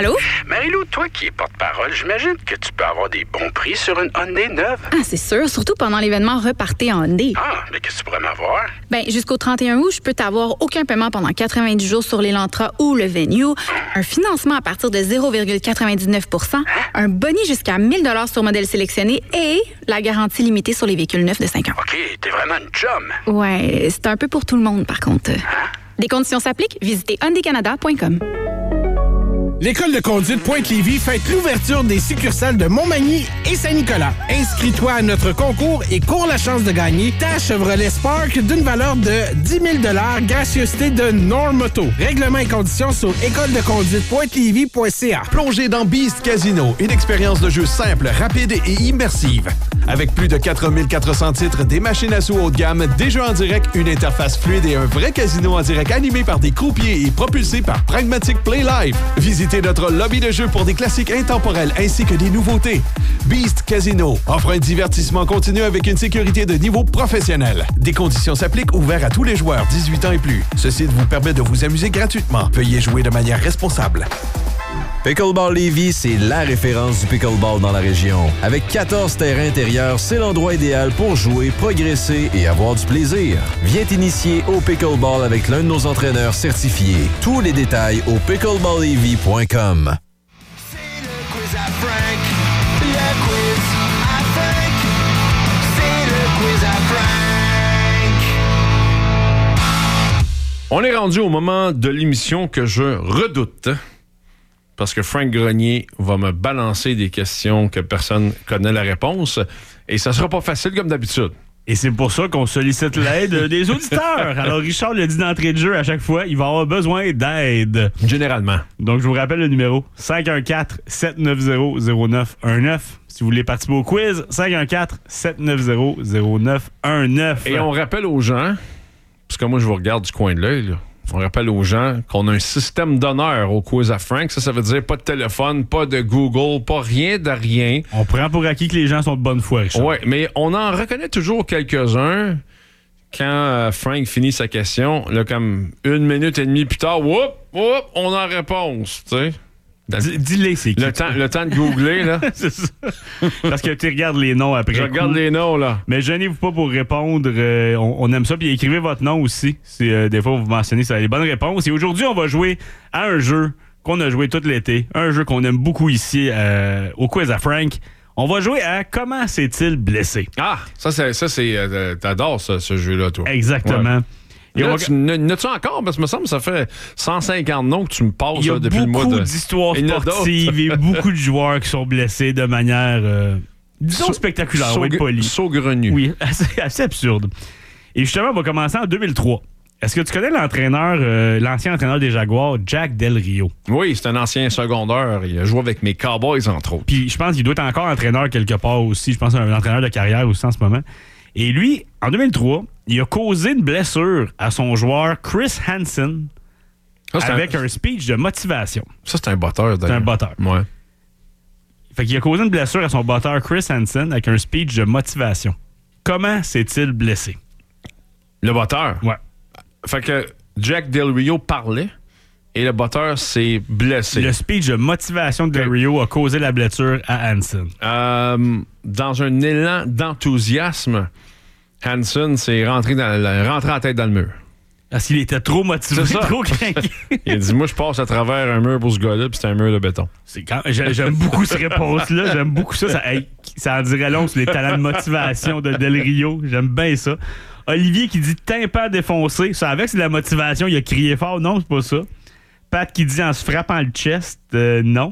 Allô? Marie-Lou, toi qui es porte-parole, j'imagine que tu peux avoir des bons prix sur une Hyundai neuve. Ah, c'est sûr, surtout pendant l'événement Repartez en Hyundai. Ah, mais qu'est-ce que tu pourrais m'avoir? Ben, jusqu'au 31 août, je peux t'avoir aucun paiement pendant 90 jours sur l'Elantra ou le Venue, un financement à partir de 0,99 %, un boni jusqu'à 1 000 $ sur modèle sélectionné et la garantie limitée sur les véhicules neufs de 5 ans. OK, t'es vraiment une chum. Ouais, c'est un peu pour tout le monde, par contre. Des conditions s'appliquent. Visitez hyundaicanada.com. L'École de conduite Pointe-Lévis fête l'ouverture des succursales de Montmagny et Saint-Nicolas. Inscris-toi à notre concours et cours la chance de gagner ta Chevrolet Spark d'une valeur de 10 000 $, gracieuseté de Normoto. Règlements et conditions sur écoledeconduitepointe-lévis.ca. Plongez dans Beast Casino, une expérience de jeu simple, rapide et immersive. Avec plus de 4400 titres, des machines à sous haut de gamme, des jeux en direct, une interface fluide et un vrai casino en direct animé par des croupiers et propulsé par Pragmatic Play Live. Visitez notre lobby de jeux pour des classiques intemporels ainsi que des nouveautés. Beast Casino offre un divertissement continu avec une sécurité de niveau professionnel. Des conditions s'appliquent, ouverts à tous les joueurs 18 ans et plus. Ce site vous permet de vous amuser gratuitement. Veuillez jouer de manière responsable. Pickleball Lévis, c'est la référence du pickleball dans la région. Avec 14 terrains intérieurs, c'est l'endroit idéal pour jouer, progresser et avoir du plaisir. Viens t'initier au pickleball avec l'un de nos entraîneurs certifiés. Tous les détails au pickleballlévis.com. C'est le quiz à Frank. Le quiz à Frank. C'est le quiz à Frank. On est rendu au moment de l'émission que je redoute. Parce que Frank Grenier va me balancer des questions que personne connaît la réponse. Et ça sera pas facile comme d'habitude. Et c'est pour ça qu'on sollicite l'aide des auditeurs. Alors, Richard le dit d'entrée de jeu à chaque fois, il va avoir besoin d'aide. Généralement. Donc, je vous rappelle le numéro 514-790-0919. Si vous voulez participer au quiz, 514-790-0919. Et on rappelle aux gens, parce que moi, je vous regarde du coin de l'œil, là. On rappelle aux gens qu'on a un système d'honneur au quiz à Frank. Ça veut dire pas de téléphone, pas de Google, pas rien de rien. On prend pour acquis que les gens sont de bonne foi, Richard. Oui, mais on en reconnaît toujours quelques-uns quand Frank finit sa question. Là, comme 1 minute et demie plus tard, on a réponse, tu sais. Dis-les, c'est qui? Le temps de googler, là. C'est ça. Parce que tu regardes les noms après. Je regarde les noms, là. Mais gênez-vous pas pour répondre. On aime ça. Puis écrivez votre nom aussi. Si des fois, vous mentionnez ça, les bonnes réponses. Et aujourd'hui, on va jouer à un jeu qu'on a joué tout l'été. Un jeu qu'on aime beaucoup ici au quiz à Frank. On va jouer à Comment s'est-il blessé? Ah, ça c'est t'adores ce jeu-là, toi. Exactement. Ouais. Et là, n'as-tu encore? Parce que me semble que ça fait 150 noms que tu me passes là, depuis le mois de... Il y a beaucoup d'histoires sportives et beaucoup de joueurs qui sont blessés de manière, disons, spectaculaire, on va être poli. Saugrenu. Oui, assez absurde. Et justement, on va commencer en 2003. Est-ce que tu connais l'ancien entraîneur des Jaguars, Jack Del Rio? Oui, c'est un ancien secondaire. Il a joué avec mes Cowboys, entre autres. Puis je pense qu'il doit être encore entraîneur quelque part aussi. Je pense un entraîneur de carrière aussi en ce moment. Et lui, en 2003, il a causé une blessure à son joueur Chris Hansen avec un speech de motivation. Ça, c'est un botteur, d'ailleurs. C'est un botteur. Ouais. Fait qu'il a causé une blessure à son botteur Chris Hansen avec un speech de motivation. Comment s'est-il blessé? Le botteur? Ouais. Fait que Jack Del Rio parlait et le botteur s'est blessé. Le speech de motivation de Del Rio a causé la blessure à Hansen. Dans un élan d'enthousiasme, Hansen s'est rentré en tête dans le mur. Parce qu'il était trop motivé, trop craqué. Il a dit, moi, je passe à travers un mur pour ce gars-là, puis c'est un mur de béton. J'aime beaucoup cette réponse-là. J'aime beaucoup ça. Ça en dirait long sur les talents de motivation de Del Rio. J'aime bien ça. Olivier qui dit tympan défoncé. Ça, avec, c'est de la motivation. Il a crié fort. Non, c'est pas ça. Pat qui dit en se frappant le chest. Non.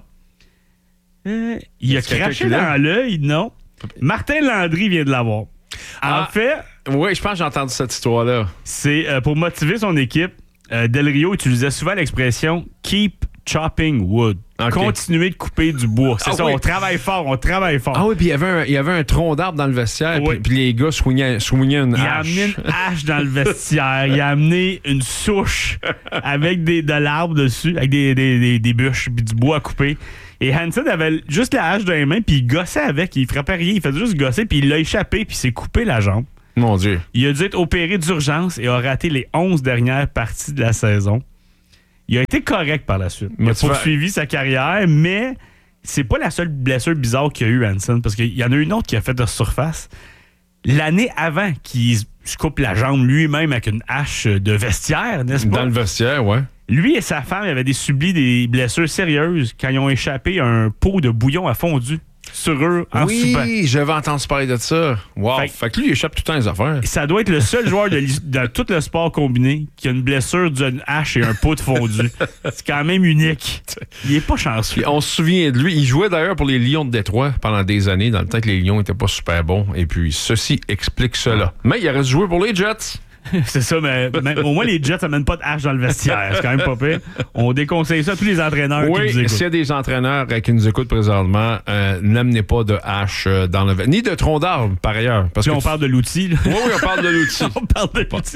Il a craché dans l'œil. Non. Martin Landry vient de l'avoir. En fait... Oui, je pense que j'ai entendu cette histoire-là. C'est pour motiver son équipe. Del Rio utilisait souvent l'expression « keep chopping wood ». Continuer de couper du bois. C'est ça, oui. On travaille fort. Ah oui, puis il y avait un tronc d'arbre dans le vestiaire, oui. Puis les gars soignaient une hache. Il a amené une hache dans le vestiaire. Il a amené une souche avec de l'arbre dessus, avec des bûches, puis du bois à couper. Et Hansen avait juste la hache dans les mains, puis il gossait avec. Il frappait rien, il faisait juste gosser, puis il l'a échappé, puis il s'est coupé la jambe. Mon Dieu. Il a dû être opéré d'urgence et a raté les 11 dernières parties de la saison. Il a été correct par la suite. Il a poursuivi sa carrière, mais c'est pas la seule blessure bizarre qu'il y a eu, Hanson, parce qu'il y en a une autre qui a fait de surface. L'année avant qu'il se coupe la jambe lui-même avec une hache de vestiaire, n'est-ce pas? Dans le vestiaire, ouais. Lui et sa femme avaient subi des blessures sérieuses quand ils ont échappé à un pot de bouillon à fondu sur eux en soupant. Oui, j'avais entendu parler de ça. Wow. Fait que lui, il échappe tout le temps les affaires. Ça doit être le seul joueur de tout le sport combiné qui a une blessure d'une hache et un pot de fondu. C'est quand même unique. Il est pas chanceux. Puis on se souvient de lui. Il jouait d'ailleurs pour les Lions de Détroit pendant des années, dans le temps que les Lions n'étaient pas super bons. Et puis, ceci explique cela. Mais il aurait dû jouer pour les Jets. C'est ça, mais au moins les Jets n'amènent pas de hache dans le vestiaire. C'est quand même pas pire. On déconseille ça à tous les entraîneurs qui nous écoutent. Oui, s'il y a des entraîneurs qui nous écoutent présentement, n'amenez pas de hache dans le vestiaire. Ni de tronc d'arbre, par ailleurs. Parce que on parle de l'outil. Oui, on parle de l'outil. On parle de l'outil.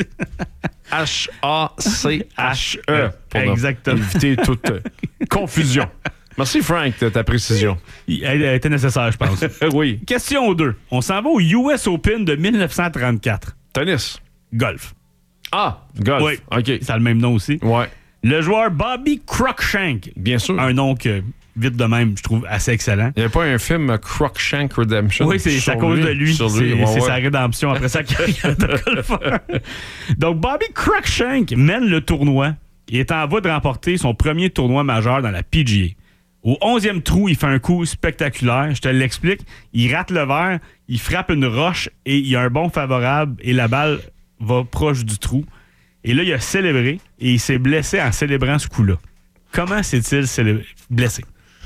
H-A-C-H-E. Pour exactement. Éviter toute confusion. Merci, Frank, de ta précision. Elle était nécessaire, je pense. Oui. Question 2. On s'en va au US Open de 1934. Tennis. Golf. Ah, golf. Oui. OK. Ça a le même nom aussi. Ouais. Le joueur Bobby Cruikshank. Bien sûr. Un nom que, vite de même, je trouve assez excellent. Il n'y avait pas un film Cruikshank Redemption? Oui, c'est à cause de lui. C'est sa rédemption après sa carrière de golfeur. Donc, Bobby Cruikshank mène le tournoi et est en voie de remporter son premier tournoi majeur dans la PGA. Au 11e trou, il fait un coup spectaculaire. Je te l'explique. Il rate le verre, il frappe une roche et il y a un bond favorable et la balle va proche du trou. Et là, il a célébré et il s'est blessé en célébrant ce coup-là. Comment s'est-il blessé?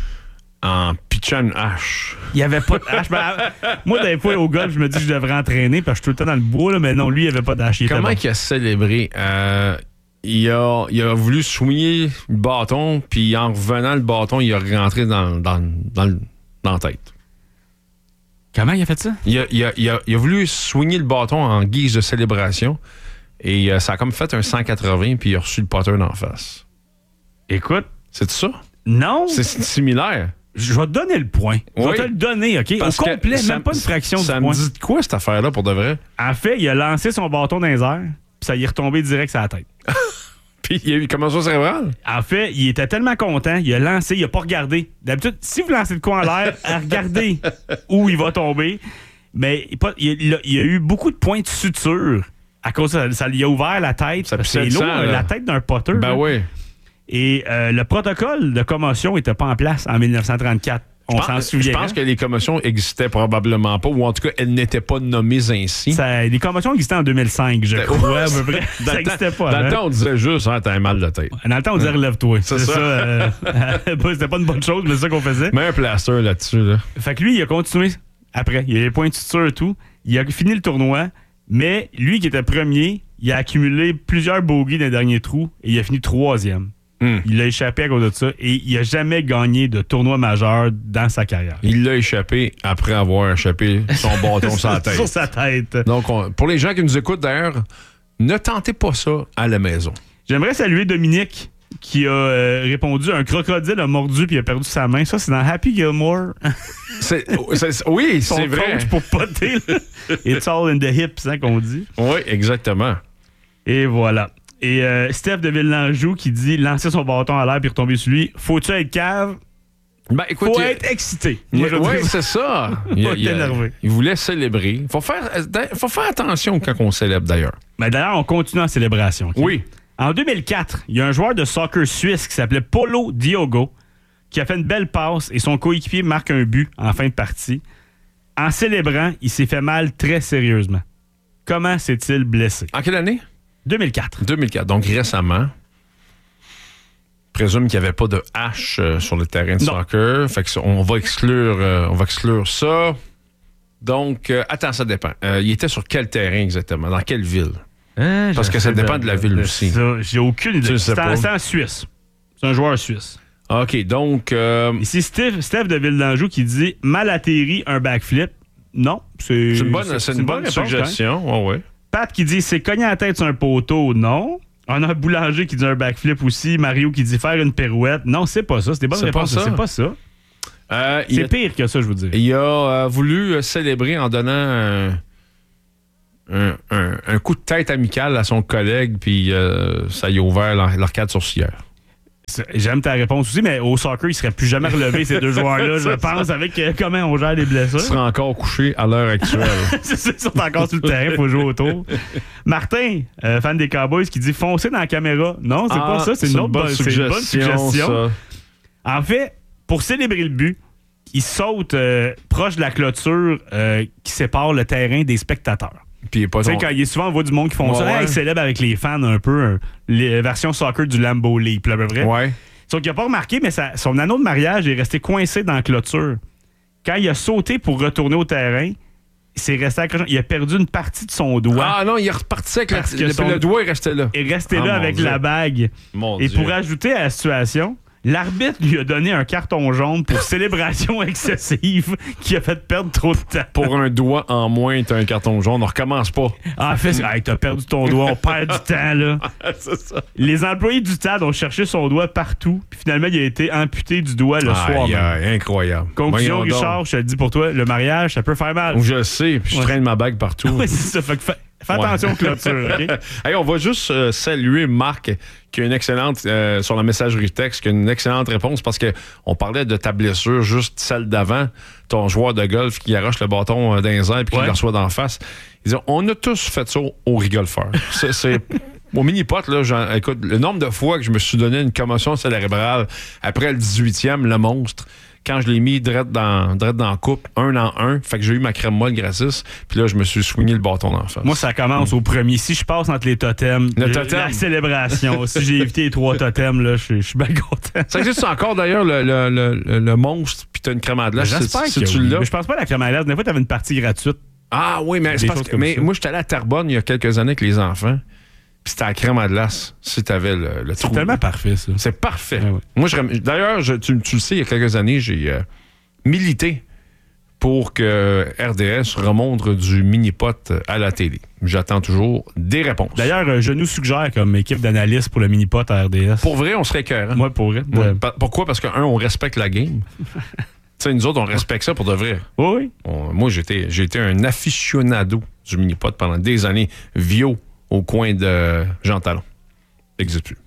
En pitchant une hache. Il n'y avait pas de hache. Moi, des fois, au golf, je me dis que je devrais entraîner parce que je suis tout le temps dans le bois, là, mais non, lui, il n'y avait pas de hache. Comment il a célébré? Il a voulu soigner le bâton, puis en revenant, le bâton, il a rentré dans la tête. Comment il a fait ça? Il a voulu soigner le bâton en guise de célébration, et ça a comme fait un 180, puis il a reçu le putter d'en face. Écoute. C'est ça? Non. C'est similaire. Je vais te donner le point. Je vais te le donner, OK? Au complet, même pas une fraction du point. Ça me dit de quoi, cette affaire-là, pour de vrai? En fait, il a lancé son bâton dans les airs, puis ça y est retombé direct sur la tête. Puis il y a eu commotion cérébrale? En fait, il était tellement content, il a lancé, il a pas regardé. D'habitude, si vous lancez le coup en l'air, regardez où il va tomber. Mais il y a eu beaucoup de points de suture à cause de ça lui a ouvert la tête. C'est lourd, la tête d'un potter. Ben oui. Et le protocole de commotion n'était pas en place en 1934. On s'en souvient. Je pense que les commotions existaient probablement pas, ou en tout cas, elles n'étaient pas nommées ainsi. Les commotions existaient en 2005, je crois, à peu près. Ça n'existait pas. Dans le temps, on disait juste, t'as un mal de tête. Dans le temps, on disait relève-toi. C'est ça. C'était pas une bonne chose, mais c'est ça qu'on faisait. Mets un plaster là-dessus. Là. Fait que lui, il a continué après. Il a les points de suture et tout. Il a fini le tournoi, mais lui qui était premier, il a accumulé plusieurs bogeys dans les derniers trous et il a fini 3e. Il a échappé à cause de ça et il n'a jamais gagné de tournoi majeur dans sa carrière. Il l'a échappé après avoir échappé son bâton sur la tête. Sur sa tête. Donc, pour les gens qui nous écoutent d'ailleurs, ne tentez pas ça à la maison. J'aimerais saluer Dominique qui a répondu un crocodile a mordu puis a perdu sa main. Ça, c'est dans Happy Gilmore. Oui, c'est vrai. Coach pour poter. It's all in the hips, hein, qu'on dit. Oui, exactement. Et voilà. Et Steph de Villeneuve qui dit lancer son bâton à l'air puis retomber sur lui. Faut-tu être cave? Ben, écoute, faut être excité. Oui, c'est ça. Il voulait célébrer. Faut faire attention quand on célèbre, d'ailleurs. Ben, d'ailleurs, on continue en célébration. Okay? Oui. En 2004, il y a un joueur de soccer suisse qui s'appelait Paulo Diogo qui a fait une belle passe et son coéquipier marque un but en fin de partie. En célébrant, il s'est fait mal très sérieusement. Comment s'est-il blessé? En quelle année? 2004. 2004, donc récemment. Je présume qu'il n'y avait pas de hache sur le terrain de soccer. Fait que on va exclure ça. Donc, attends, ça dépend. Il était sur quel terrain exactement? Dans quelle ville? Parce que ça dépend de la ville aussi. Ça, j'ai aucune idée. C'est en Suisse. C'est un joueur suisse. OK, donc... Ici, Steph de Villeneuve qui dit « Mal atterri, un backflip ». Non, c'est une bonne suggestion. Ouais. Pat qui dit « C'est cogné à la tête sur un poteau ». Non. On a un Boulanger qui dit un backflip aussi. Mario qui dit « Faire une pirouette ». Non, c'est pas ça. C'est des bonnes réponses. C'est pas ça. C'est pire que ça, je vous dirais. Il a voulu célébrer en donnant un coup de tête amical à son collègue, puis ça y a ouvert l'arcade sourcilière. J'aime ta réponse aussi, mais au soccer, ils ne seraient plus jamais relevés, ces deux joueurs-là, je pense, avec comment on gère les blessures. Ils seraient encore couchés à l'heure actuelle. C'est ça, ils sont encore sur le terrain, il faut jouer autour. Martin, fan des Cowboys, qui dit foncer dans la caméra. Non, c'est pas ça, c'est une bonne suggestion. Ça. En fait, pour célébrer le but, ils sautent proche de la clôture qui sépare le terrain des spectateurs. Puis pas tu sais, quand il y a souvent, on voit du monde qui font ça, ils célèbrent avec les fans un peu les versions soccer du Lambeau Leap, à peu près. Ouais. Sauf qu'il n'a pas remarqué, mais son anneau de mariage est resté coincé dans la clôture. Quand il a sauté pour retourner au terrain, il a perdu une partie de son doigt. Ah non, il est reparti avec le doigt, il restait là. Il est resté là avec la bague. Et pour ajouter à la situation, l'arbitre lui a donné un carton jaune pour célébration excessive qui a fait perdre trop de temps. Pour un doigt en moins, t'as un carton jaune. On recommence pas. En fait, t'as perdu ton doigt. On perd du temps, là. C'est ça. Les employés du stade ont cherché son doigt partout. Puis finalement, il a été amputé du doigt le soir même. Incroyable. Conclusion, Richard, je te le dis pour toi, le mariage, ça peut faire mal. Je sais, puis je traîne ma bague partout. Oui, c'est ça. Fait que fais attention aux clôtures, OK? Hey, on va juste saluer Marc qui a une excellente, sur la messagerie texte, qui a une excellente réponse parce qu'on parlait de ta blessure, juste celle d'avant, ton joueur de golf qui arrache le bâton dans les airs et qui le reçoit d'en face. Il dit, on a tous fait ça au rigolfeur. C'est au mini-pot, là, écoute, le nombre de fois que je me suis donné une commotion cérébrale après le 18e, le monstre, quand je l'ai mis direct dans la coupe, 1 en 1, fait que j'ai eu ma crème molle gratis, puis là, je me suis swingé le bâton d'en face. Moi, ça commence au premier. Si je passe entre les totems, la célébration. Si j'ai évité les 3 totems, là, je suis bien content. Ça existe encore, d'ailleurs, le monstre, puis t'as une crème à glace. J'espère que tu l'as. Mais je pense pas à la crème à glace. Des fois, t'avais une partie gratuite. Ah oui, mais c'est parce que moi, j'étais allé à Terrebonne il y a quelques années avec les enfants. Puis c'était la crème à glace, si t'avais le trou. C'est tellement parfait, ça. C'est parfait. Ouais. Moi, d'ailleurs, tu le sais, il y a quelques années, j'ai milité pour que RDS remonte du mini-pot à la télé. J'attends toujours des réponses. D'ailleurs, je nous suggère comme équipe d'analystes pour le mini-pot à RDS. Pour vrai, on serait cœur. Moi, pour vrai. Ouais. Pourquoi? Parce que, on respecte la game. Tu sais, nous autres, on respecte ça pour de vrai. Oui. Moi, j'ai été un aficionado du mini-pot pendant des années. Vio au coin de Jean Talon. N'existe plus.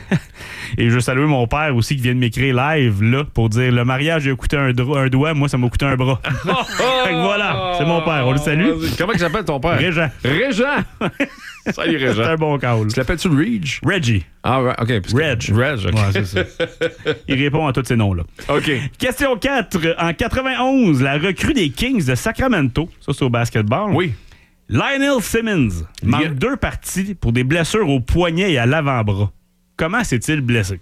Et je veux saluer mon père aussi qui vient de m'écrire live là pour dire le mariage a coûté un doigt, moi ça m'a coûté un bras. Voilà, c'est mon père, on le salue. Comment il s'appelle ton père? Régent. Salut Régent. C'est un bon call. Tu l'appelles-tu Reg? Reggie. Ah ouais, OK. Reg, OK. Ouais, c'est ça. Il répond à tous ces noms-là. OK. Question 4. En 91, la recrue des Kings de Sacramento, ça c'est au basketball. Oui. Lionel Simmons manque 2 parties pour des blessures au poignet et à l'avant-bras. Comment s'est-il blessé?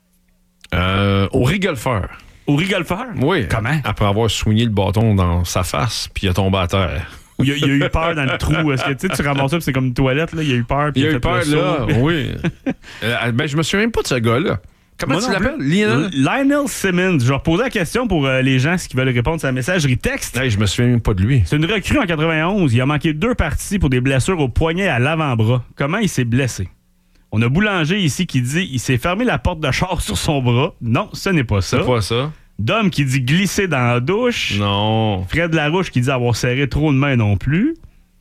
Au rigolfeur. Au rigolfeur? Oui. Comment? Après avoir soigné le bâton dans sa face, puis il a tombé à terre. Il y a eu peur dans le trou. Est-ce que tu ramasses ça, puis c'est comme une toilette, là? Il y a eu peur, puis il a eu peur, là. Oui. Je me souviens même pas de ce gars-là. Comment tu l'appelles? Lionel Simmons. Je vais reposer la question pour les gens qui veulent répondre à la messagerie texte. Hey, je me souviens même pas de lui. C'est une recrue en 91. Il a manqué 2 parties pour des blessures au poignet et à l'avant-bras. Comment il s'est blessé? On a Boulanger ici qui dit il s'est fermé la porte de char sur son bras. Non, ce n'est pas ça. C'est pas ça. Dom qui dit glisser dans la douche. Non. Fred Larouche qui dit avoir serré trop de mains non plus.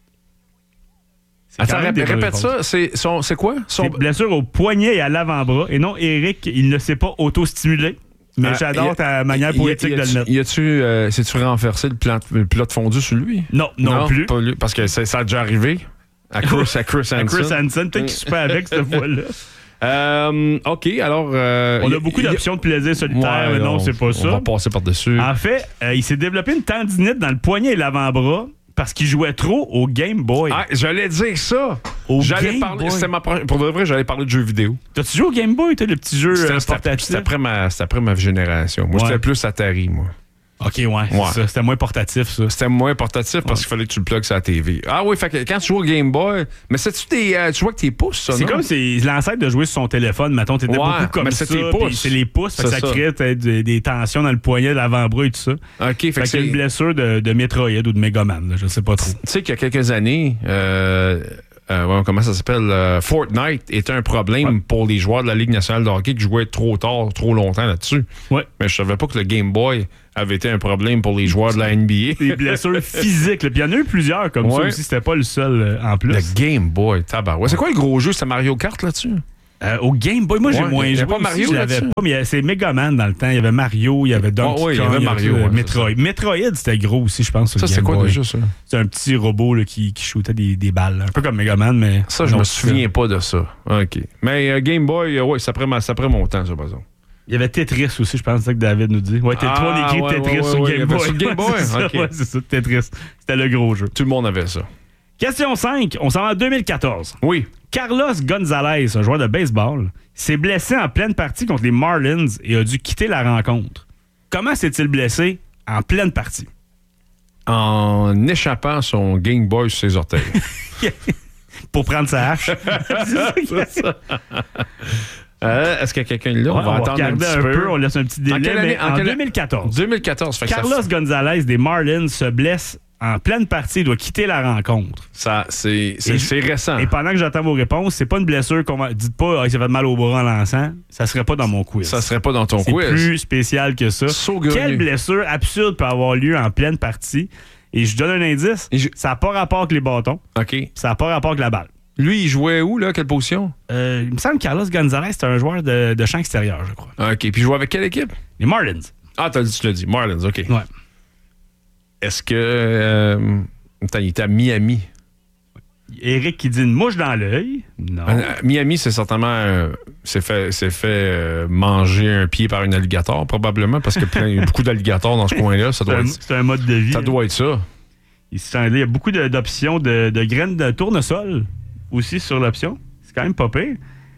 Attends, répète ça. C'est quoi? C'est blessure au poignet et à l'avant-bras. Et non, Eric, il ne s'est pas auto-stimulé. Mais j'adore ta manière poétique de le mettre. C'est-tu renversé le plat de fondu sur lui? Non plus. Pas lui, parce que ça a déjà arrivé à Chris Hansen. À Chris Hansen, peut-être qu'il se fait avec cette fois-là. OK, alors... on a beaucoup d'options de plaisir solitaire, mais non, c'est pas ça. On va passer par-dessus. En fait, il s'est développé une tendinite dans le poignet et l'avant-bras parce qu'il jouait trop au Game Boy. Ah, j'allais dire ça. Game Boy. Pour de vrai, j'allais parler de jeux vidéo. T'as-tu joué au Game Boy, le petit jeu portatif? C'était après ma génération. Moi, j'étais plus Atari, moi. OK, ouais. Ça. C'était moins portatif, ça. C'était moins portatif parce qu'il fallait que tu le plugues sur la TV. Ah oui, fait que quand tu joues au Game Boy, mais c'est-tu tu joues avec tes pouces, ça, c'est comme c'est l'ancêtre de jouer sur son téléphone. Mettons, t'étais beaucoup comme ça. Tes pouces. C'est les pouces. Fait que ça crée des tensions dans le poignet, l'avant-bras et tout ça. OK, fait que c'est une blessure de Metroid ou de Megaman, là, je sais pas trop. Tu sais qu'il y a quelques années... comment ça s'appelle? Fortnite était un problème pour les joueurs de la Ligue nationale de hockey qui jouaient trop tard, trop longtemps là-dessus. Ouais. Mais je savais pas que le Game Boy avait été un problème pour les joueurs de la NBA. Des blessures physiques. Puis il y en a eu plusieurs comme ça aussi. C'était pas le seul en plus. Le Game Boy, tabarouette. C'est quoi le gros jeu? C'était Mario Kart là-dessus? Au Game Boy, moi, j'ai Ouais, moins il y joué. avait pas Mario aussi, je l'avais là-dessus? pas, mais c'est Mega Man dans le temps. Il y avait Mario, il y avait Donkey Kong, il y avait Mario, ouais, Metroid. Metroid, c'était gros aussi, je pense, sur Ça, le c'est Game quoi Boy. déjà, ça? C'est un petit robot là, qui shootait des balles. Un peu comme Mega Man, mais... Ça, je me souviens pas de ça. OK. Mais Game Boy, ouais, ça après mon temps, ça, par exemple. Il y avait Tetris aussi, je pense, c'est ça que David nous dit. Ouais, toi, on écrit Tetris sur ouais, Game il y Boy. avait sur Game Boy? C'est ça, OK. ouais, c'est ça, Tetris. C'était le gros jeu. Tout le monde avait ça. Question 5, on s'en va en 2014. Oui. Carlos Gonzalez, un joueur de baseball, s'est blessé en pleine partie contre les Marlins et a dû quitter la rencontre. Comment s'est-il blessé en pleine partie? En échappant son Game Boy sur ses orteils. Pour prendre sa hache. C'est ça. Est-ce qu'il y a quelqu'un là? Ouais, on va attendre regarder un peu. On laisse un petit délai. En quelle année? Mais en 2014. 2014. Fait que Carlos Gonzalez des Marlins se blesse en pleine partie. Il doit quitter la rencontre. c'est récent. Et pendant que j'attends vos réponses, c'est pas une blessure qu'on va... Dites pas, il s'est fait mal au bras en lançant. Ça serait pas dans mon quiz. Ça serait pas dans ton c'est quiz. C'est plus spécial que ça. Saugrenu. Quelle blessure absurde peut avoir lieu en pleine partie? Et je donne un indice. Ça n'a pas rapport avec les bâtons. OK. Ça n'a pas rapport avec la balle. Lui, il jouait où, là? Quelle position? Il me semble que Carlos Gonzalez, c'est un joueur de champ extérieur, je crois. OK. Puis il jouait avec quelle équipe? Les Marlins. Ah, tu l'as dit. Marlins, OK. Ouais. Est-ce que... Attends, il était à Miami. Eric qui dit une mouche dans l'œil. Non. Miami, c'est certainement... s'est fait manger un pied par un alligator, probablement, parce qu'il y a beaucoup d'alligators dans ce coin-là. C'est un mode de vie. Ça doit être ça. Il y a beaucoup d'options de graines de tournesol aussi sur l'option. C'est quand même pas pire.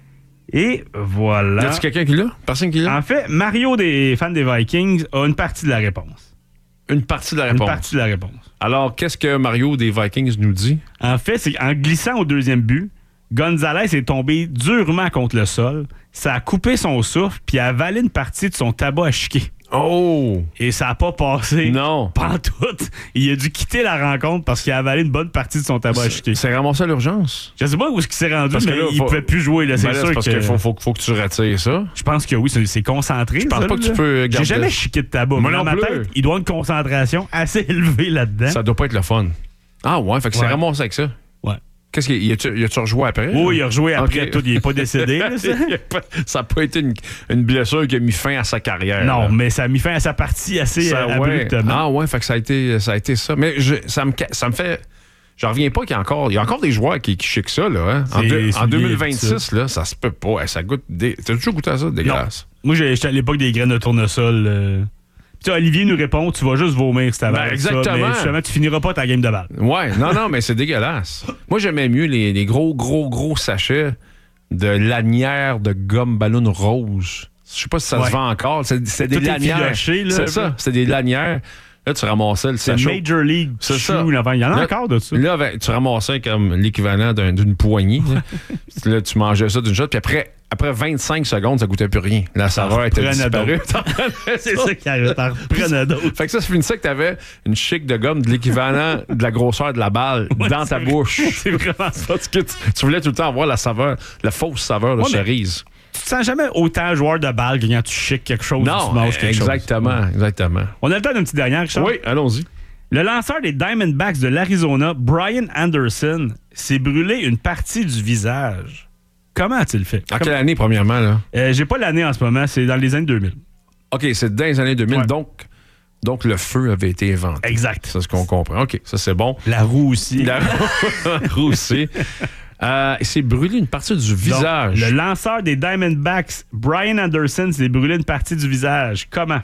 Et voilà. Y a-t-il quelqu'un qui l'a? Personne qui l'a? En fait, Mario des fans des Vikings a une partie de la réponse. Une partie de la réponse. Une partie de la réponse. Alors, qu'est-ce que Mario des Vikings nous dit? En fait, c'est qu'en glissant au deuxième but, Gonzalez est tombé durement contre le sol. Ça a coupé son souffle puis a avalé une partie de son tabac à chiquer. Oh! Et ça n'a pas passé. Non. Pantoute. Il a dû quitter la rencontre parce qu'il a avalé une bonne partie de son tabac à chiquer. C'est ramassé à l'urgence? Je sais pas où est-ce qu'il s'est rendu, parce mais là, il ne pouvait plus jouer. Là, c'est sûr parce qu'il faut que tu retires ça. Je pense que oui, c'est concentré. Je pense pas que tu peux garder... J'ai jamais chiqué de tabac. Moi mais dans non ma plus. tête, il doit avoir une concentration assez élevée là-dedans. Ça doit pas être le fun. Ah ouais, fait que c'est Ouais. ramassé avec ça. Ouais. Qu'est-ce qu'il y a-tu rejoué après? Oui, il a rejoué après Ok. tout. Il n'est pas décédé. Là, ça. Ça n'a pas été une blessure qui a mis fin à sa carrière. Non, là. mais ça a mis fin à sa partie assez Ça, ouais. abruptement. Ah ouais, fait que ça a été ça. Mais ça me fait... Je reviens pas qu'il y a encore des joueurs qui chiquent ça, là. Hein? En 2026, là, ça se peut pas. Ça goûte... T'as toujours goûté à ça? Dégueulasse. Moi, j'étais à l'époque des graines de tournesol. Tu sais, Olivier nous répond, tu vas juste vomir si t'avales exactement. ça, mais justement, tu finiras pas ta game de balle. Ouais, non, mais c'est dégueulasse. Moi, j'aimais mieux les gros sachets de lanières de gomme ballon rose. Je sais pas si ça se vend encore. C'est des Tout est lanières. filoché, là, C'est un ça, peu. c'est des lanières. Là, tu ramassais le C'est sachet. Major League C'est Chew, ça. là, il y en a Là- encore de ça. Là, tu ramassais comme l'équivalent d'une poignée. Là. Là, tu mangeais ça d'une shot, puis après 25 secondes, ça goûtait plus rien. La saveur était reprenais disparue. C'est ça qui arrive. T'en reprenais d'autres. Fait que ça finissait que t'avais une chic de gomme de l'équivalent de la grosseur de la balle dans ta bouche. C'est vraiment ça. Parce que tu voulais tout le temps avoir la saveur, la fausse saveur de Ouais, mais- cerise. Tu te sens jamais autant joueur de balle que quand tu chiques quelque chose ou Non, tu manges quelque chose. exactement. On a le temps d'une petite dernière, Richard. Oui, allons-y. Le lanceur des Diamondbacks de l'Arizona, Brian Anderson, s'est brûlé une partie du visage. Comment a-t-il fait? En quelle année, premièrement, là? J'ai pas l'année en ce moment, c'est dans les années 2000. OK, c'est dans les années 2000, Ouais. donc le feu avait été inventé. Exact. C'est ce qu'on comprend. OK, ça, c'est bon. La roue aussi. La roue aussi. Il s'est brûlé une partie du visage. Donc, le lanceur des Diamondbacks, Brian Anderson, s'est brûlé une partie du visage. Comment?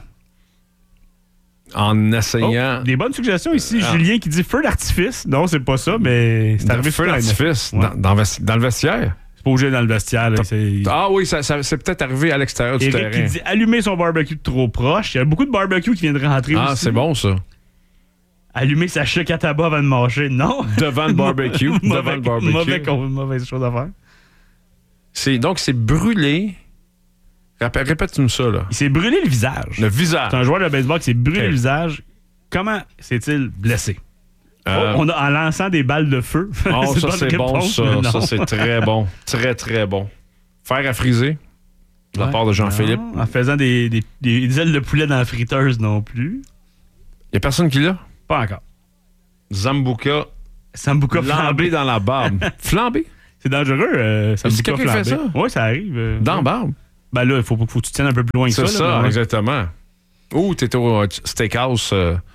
En essayant... Oh, des bonnes suggestions ici. Julien qui dit feu d'artifice. Non, c'est pas ça, mais c'est arrivé feu sur la d'artifice NFL. Ouais. dans le vestiaire. C'est pas obligé dans le vestiaire. Là, c'est... Ah oui, ça c'est peut-être arrivé à l'extérieur du Eric terrain. qui dit allumer son barbecue de trop proche. Il y a beaucoup de barbecues qui viennent de rentrer Ah, aussi. c'est bon, ça. Allumer sa chic à tabac avant de manger. Non. Devant le barbecue. Devant le barbecue. Mauvaise chose à faire. Donc, c'est brûlé. Répète-nous ça, là. Il s'est brûlé le visage. Le visage. C'est un joueur de baseball qui s'est brûlé Ok. le visage. Comment s'est-il blessé? En lançant des balles de feu. Oh, C'est ça, pas c'est une bon, réponse, ça. mais non. Ça, c'est très bon. Très, très bon. Fer à friser, de la part de Jean-Philippe. Non, en faisant des ailes de poulet dans la friteuse non plus. Il n'y a personne qui l'a? Pas encore. Zambuca Sambuca flambé flambé. dans la barbe. Flambé? C'est dangereux. Ça me dit quelqu'un fait ça? Oui, ça arrive. Dans la barbe? Ben là, il faut que tu tiennes un peu plus loin que ça. C'est ça, exactement. Ou t'es au steakhouse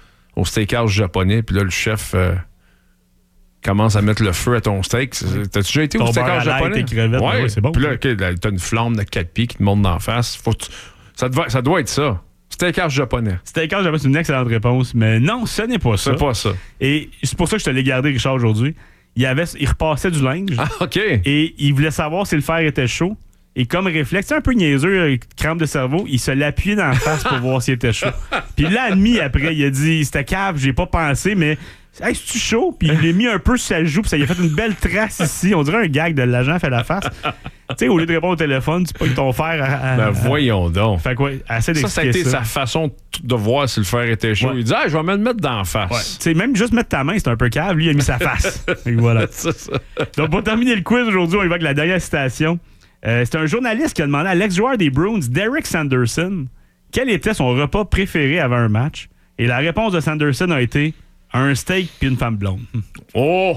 japonais, puis là, le chef commence à mettre le feu à ton steak. T'as-tu déjà été au steakhouse japonais? Ouais, c'est bon. Puis là, t'as une flamme de 4 pieds qui te monte d'en face. Ça doit être ça. Steakhouse japonais. Steakhouse japonais, c'est une excellente réponse, mais non, ce n'est pas ça. C'est pas ça. Et c'est pour ça que je te l'ai gardé, Richard, aujourd'hui. Il repassait du linge. Ah, OK. Et il voulait savoir si le fer était chaud. Et comme réflexe, c'est un peu niaiseux, crampe de cerveau, il se l'appuyait dans la face pour voir s'il était chaud. Puis là, demi après, il a dit, c'était cave, j'ai pas pensé, mais hey, c'est-tu chaud? Puis il l'a mis un peu sur sa joue, puis ça lui a fait une belle trace ici. On dirait un gag de l'agent fait la face. Tu sais, au lieu de répondre au téléphone, tu pognes ton fer Ben voyons donc. Fait quoi, assez d'expliquer ça a été sa façon de voir si le fer était chaud. Ouais. Il dit, je vais me le mettre dans la face. Ouais. Tu sais, même juste mettre ta main, c'est un peu cave. Lui, il a mis sa face. Et voilà. C'est ça. Donc, pour terminer le quiz aujourd'hui, on y va avec la dernière citation. C'est un journaliste qui a demandé à l'ex-joueur des Bruins, Derek Sanderson, quel était son repas préféré avant un match. Et la réponse de Sanderson a été un steak puis une femme blonde. Oh!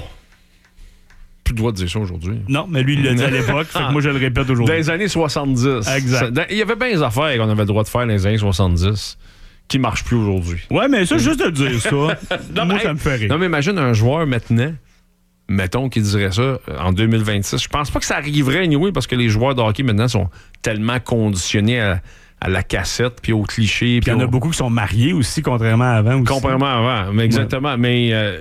Plus le droit de dire ça aujourd'hui. Non, mais lui, il l'a dit à l'époque, fait que moi, je le répète aujourd'hui. Dans les années 70. Exact. Il y avait bien des affaires qu'on avait le droit de faire dans les années 70 qui ne marchent plus aujourd'hui. Ouais, mais ça, juste de dire ça, moi, ça me fait rire. Non, mais imagine un joueur maintenant, mettons qu'il dirait ça en 2026. Je pense pas que ça arriverait anyway parce que les joueurs de hockey maintenant sont tellement conditionnés à la cassette puis aux clichés. Puis il y en a beaucoup qui sont mariés aussi, contrairement à avant. Aussi. Contrairement à avant, mais exactement. Ouais. Mais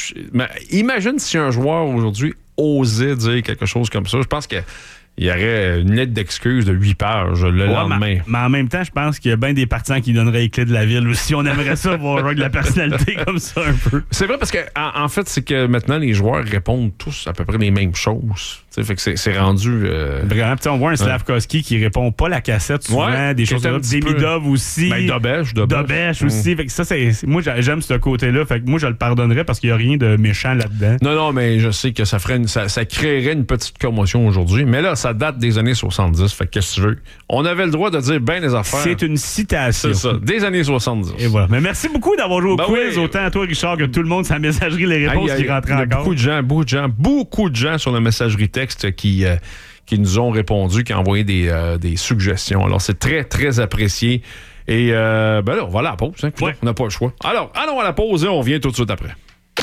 imagine si un joueur aujourd'hui osait dire quelque chose comme ça. Je pense qu'il y aurait une lettre d'excuse de 8 pages le lendemain. Mais en même temps, je pense qu'il y a bien des partisans qui donneraient les clés de la ville aussi. On aimerait ça voir un joueur de la personnalité comme ça un peu. C'est vrai parce que en fait, c'est que maintenant, les joueurs répondent tous à peu près les mêmes choses. Fait que c'est rendu... Vraiment, on voit un Slavkovski qui répond pas la cassette souvent, des choses comme ça. Demidov aussi. Ben, Dobèche aussi. Fait que ça, moi, j'aime ce côté-là. Fait que moi, je le pardonnerais parce qu'il n'y a rien de méchant là-dedans. Non, mais je sais que ça créerait une petite commotion aujourd'hui. Mais là, ça date des années 70. Fait que qu'est-ce que tu veux? On avait le droit de dire bien des affaires. C'est une citation. C'est ça, des années 70. Et voilà. Mais merci beaucoup d'avoir joué au quiz. Oui. Autant à toi, Richard, que tout le monde, sa messagerie, les réponses qui rentraient encore. Beaucoup de gens sur la messagerie texte qui nous ont répondu, qui ont envoyé des suggestions. Alors, c'est très, très apprécié. Et là, on va à la pause. Hein, ouais. On n'a pas le choix. Alors, allons à la pause et on vient tout de suite après.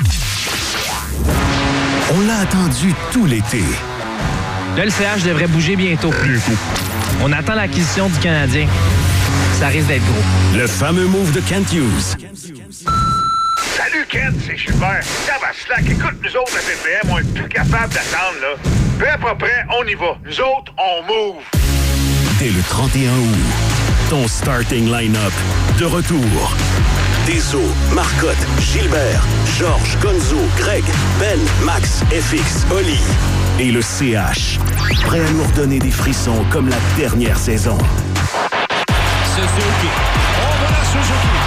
On l'a attendu tout l'été. Le LCH devrait bouger bientôt. On attend l'acquisition du Canadien. Ça risque d'être gros. Le fameux move de Kent Hughes. Salut Kent, c'est Gilbert. Ça va slack. Écoute, nous autres, la PPM, on est plus capable d'attendre, là. Peu à peu près, on y va. Nous autres, on move. Dès le 31 août, ton starting line-up de retour. Deso, Marcotte, Gilbert, Georges, Gonzo, Greg, Ben, Max, FX, Oli et le CH. Prêt à nous redonner des frissons comme la dernière saison. Suzuki. On va la Suzuki.